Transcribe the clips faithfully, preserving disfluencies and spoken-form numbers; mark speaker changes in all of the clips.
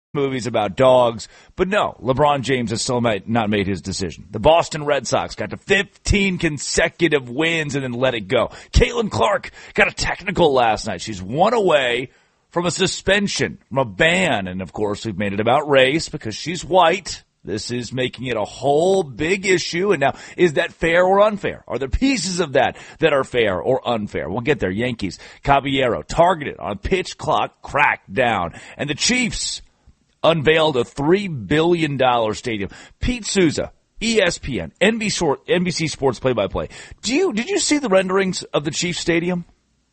Speaker 1: movies about dogs, but no, LeBron James has still made, not made his decision. The Boston Red Sox got to fifteen consecutive wins and then let it go. Caitlin Clark got a technical last night. She's one away from a suspension, from a ban, and of course we've made it about race because she's white. This is making it a whole big issue, and now, is that fair or unfair? Are there pieces of that that are fair or unfair? We'll get there. Yankees, Caballero, targeted on a pitch clock crackdown, and the Chiefs unveiled a three billion dollars stadium. Pete Souza, E S P N, N B C Sports play-by-play. Do you did you see the renderings of the Chiefs Stadium?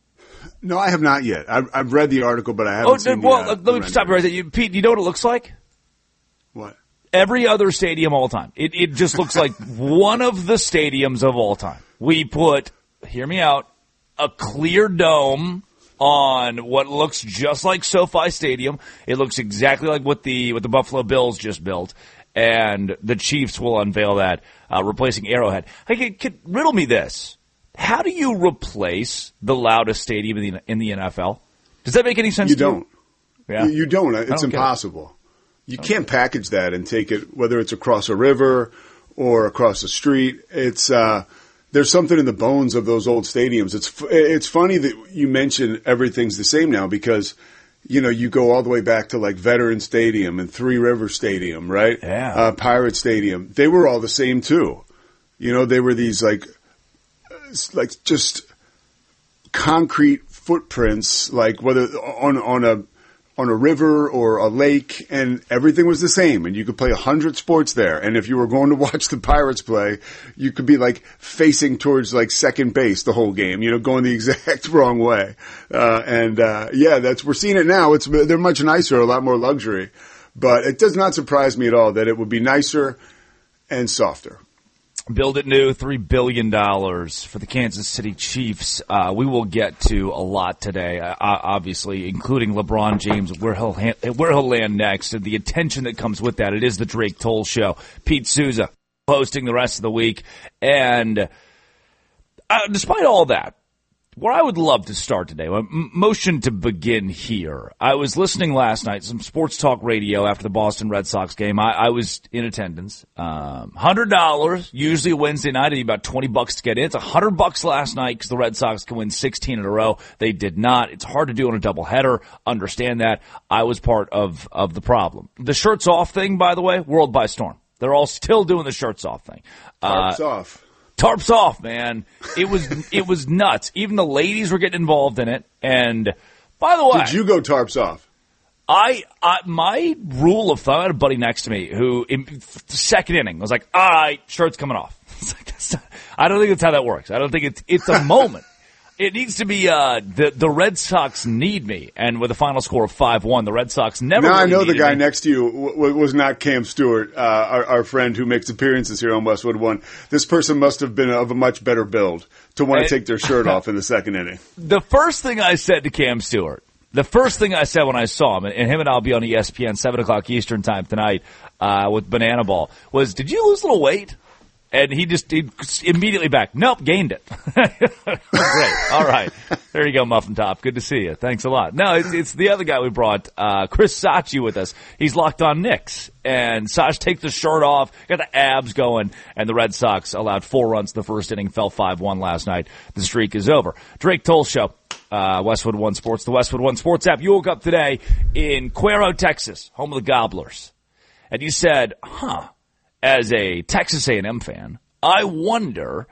Speaker 2: No, I have not yet. I've, I've read the article, but I haven't
Speaker 1: oh,
Speaker 2: seen
Speaker 1: well,
Speaker 2: the, uh,
Speaker 1: let me
Speaker 2: the
Speaker 1: stop you right there. You, Pete, you know what it looks like?
Speaker 2: What?
Speaker 1: Every other stadium all time. It it just looks like one of the stadiums of all time. We put, hear me out, a clear dome on what looks just like SoFi Stadium. It looks exactly like what the what the Buffalo Bills just built, and the Chiefs will unveil that, uh, replacing Arrowhead. Hey, could, could, riddle me this: how do you replace the loudest stadium in the in the N F L? Does that make any sense?
Speaker 2: You
Speaker 1: to
Speaker 2: don't.
Speaker 1: You? Yeah,
Speaker 2: you, you don't. It's
Speaker 1: don't
Speaker 2: impossible. You can't package that and take it, whether it's across a river or across the street. It's uh, there's something in the bones of those old stadiums. It's it's funny that you mention everything's the same now because, you know, you go all the way back to like Veteran Stadium and Three River Stadium, right?
Speaker 1: Yeah.
Speaker 2: Uh, Pirate Stadium. They were all the same too. You know, they were these like like just concrete footprints, like whether on on a on a river or a lake, and everything was the same, and you could play a hundred sports there. And if you were going to watch the Pirates play, you could be like facing towards like second base the whole game, you know, going the exact wrong way. Uh, and, uh, yeah, that's, we're seeing it now. It's, they're much nicer, a lot more luxury, but it does not surprise me at all that it would be nicer and softer.
Speaker 1: Build it new, three billion dollars for the Kansas City Chiefs. Uh, we will get to a lot today, uh, obviously, including LeBron James, where he'll, ha- where he'll land next, and the attention that comes with that. It is the Drake Toll Show. Pete Souza hosting the rest of the week. And uh, despite all that, where I would love to start today, a motion to begin here. I was listening last night, some sports talk radio after the Boston Red Sox game. I, I was in attendance. Um, one hundred dollars, usually a Wednesday night, it'd be about twenty bucks to get in. It's one hundred bucks last night because the Red Sox can win sixteen in a row. They did not. It's hard to do on a doubleheader. Understand that. I was part of, of the problem. The shirts off thing, by the way, world by storm. They're all still doing the shirts off thing.
Speaker 2: Tarps
Speaker 1: uh,
Speaker 2: off.
Speaker 1: Tarps off, man. It was it was nuts. Even the ladies were getting involved in it. And by the way,
Speaker 2: did you go tarps off?
Speaker 1: I, I my rule of thumb. I had a buddy next to me who, in the second inning, was like, "All right, shirt's coming off." It's like, that's not, I don't think that's how that works. I don't think it's it's a moment. It needs to be uh, the the Red Sox need me, and with a final score of five one, the Red Sox never.
Speaker 2: Now
Speaker 1: really
Speaker 2: I know the guy
Speaker 1: me.
Speaker 2: next to you w- was not Cam Stewart, uh, our, our friend who makes appearances here on Westwood One. This person must have been of a much better build to want to take their shirt off in the second inning.
Speaker 1: The first thing I said to Cam Stewart, the first thing I said when I saw him, and him and I'll be on E S P N seven o'clock Eastern time tonight uh, with Banana Ball, was, "Did you lose a little weight?" And he just he immediately back, "Nope, gained it." Great. All right. There you go, Muffin Top. Good to see you. Thanks a lot. No, it's, it's the other guy we brought, uh, Chris Sachi with us. He's locked on Knicks. And Sach takes the shirt off, got the abs going, and the Red Sox allowed four runs in the first inning, fell five one last night. The streak is over. Drake Toll Show, uh, Westwood One Sports, the Westwood One Sports app. You woke up today in Cuero, Texas, home of the Gobblers. And you said, huh, as a Texas A and M fan, I wonder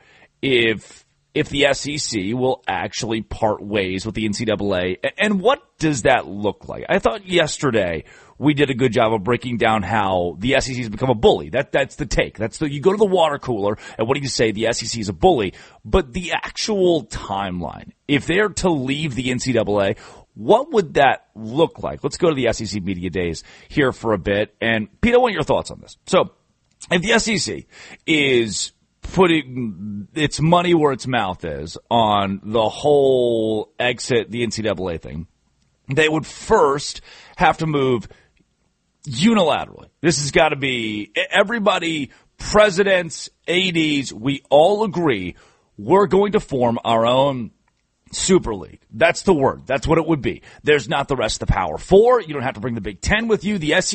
Speaker 1: if if the S E C will actually part ways with the N C double A. And what does that look like? I thought yesterday we did a good job of breaking down how the S E C has become a bully. That That's the take. That's the, you go to the water cooler, and what do you say? The S E C is a bully. But the actual timeline, if they're to leave the N C double A, what would that look like? Let's go to the S E C Media Days here for a bit. And, Pete, I want your thoughts on this. So, if the S E C is putting its money where its mouth is on the whole exit the N C double A thing, they would first have to move unilaterally. This has got to be everybody, presidents, A Ds, we all agree we're going to form our own Super League. That's the word. That's what it would be. There's not the rest of the Power Four. You don't have to bring the Big Ten with you. The S E C